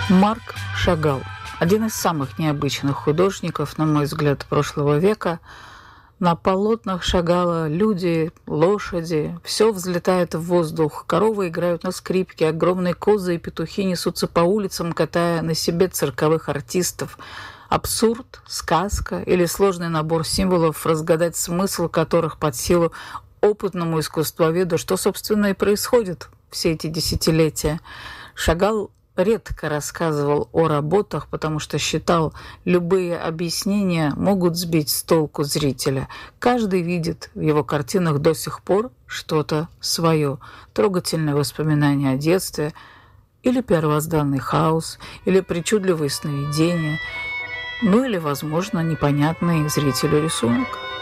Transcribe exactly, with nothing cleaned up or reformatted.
Марк Шагал – один из самых необычных художников, на мой взгляд, прошлого века. На полотнах Шагала люди, лошади, все взлетает в воздух. Коровы играют на скрипке, огромные козы и петухи несутся по улицам, катая на себе цирковых артистов. Абсурд, сказка или сложный набор символов, разгадать смысл которых под силу опытному искусствоведу, что, собственно, и происходит все эти десятилетия. Шагал редко рассказывал о работах, потому что считал, любые объяснения могут сбить с толку зрителя. Каждый видит в его картинах до сих пор что-то свое. Трогательные воспоминания о детстве, или первозданный хаос, или причудливые сновидения, ну или, возможно, непонятный зрителю рисунок.